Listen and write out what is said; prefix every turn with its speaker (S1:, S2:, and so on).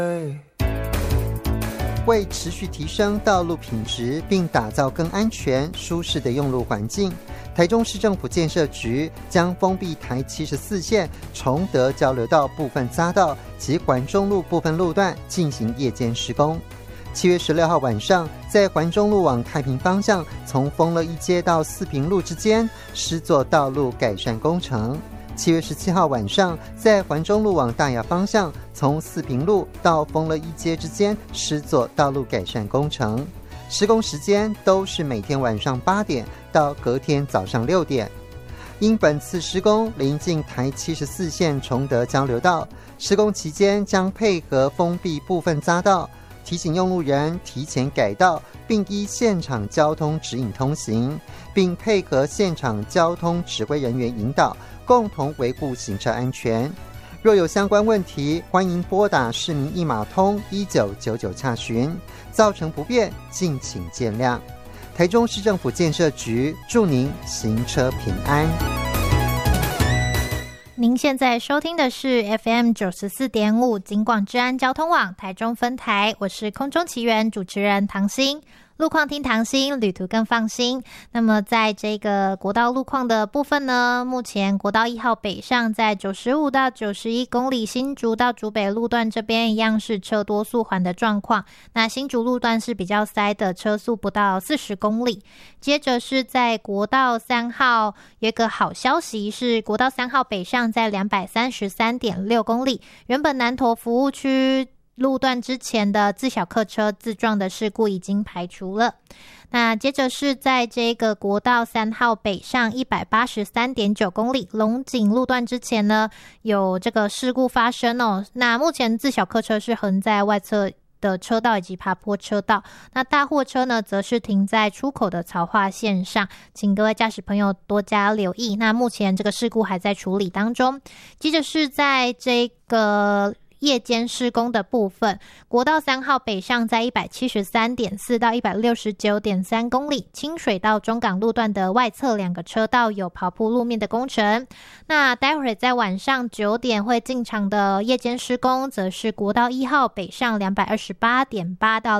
S1: 为持续提升道路品质并打造更安全舒适的用路环境，台中市政府建设局将封闭台74线崇德交流道部分匝道及环中路部分路段进行夜间施工。7月16号晚上，在环中路往太平方向从丰乐一街到四平路之间施作道路改善工程。7月17号晚上，在环中路往大雅方向从四平路到丰乐一街之间施作道路改善工程，施工时间都是每天晚上8点到隔天早上6点。因本次施工临近台74线崇德交流道，施工期间将配合封闭部分匝道，提醒用路人提前改道，并依现场交通指引通行，并配合现场交通指挥人员引导，共同维护行车安全。若有相关问题，欢迎拨打市民一码通1999洽询，造成不便敬请见谅。台中市政府建设局祝您行车平安。
S2: 您现在收听的是 FM 94.5 警广治安交通网台中分台，我是空中奇缘主持人唐心。路况听唐心，旅途更放心。那么在这个国道路况的部分呢，目前国道1号北上在95到91公里，新竹到竹北路段这边一样是车多速缓的状况。那新竹路段是比较塞的，车速不到40公里。接着是在国道3号有一个好消息，是国道3号北上在233.6公里，原本南投服务区路段之前的自小客车自撞的事故已经排除了。那接着是在这个国道3号北上183.9公里，龙井路段之前呢有这个事故发生哦。那目前自小客车是横在外侧的车道以及爬坡车道，那大货车呢则是停在出口的槽化线上，请各位驾驶朋友多加留意。那目前这个事故还在处理当中。接着是在这个夜间施工的部分，国道3号北上在173.4到169.3公里，清水到中港路段的外侧2个车道有刨铺路面的工程。那待会儿在晚上9点会进场的夜间施工，则是国道1号北上228.8到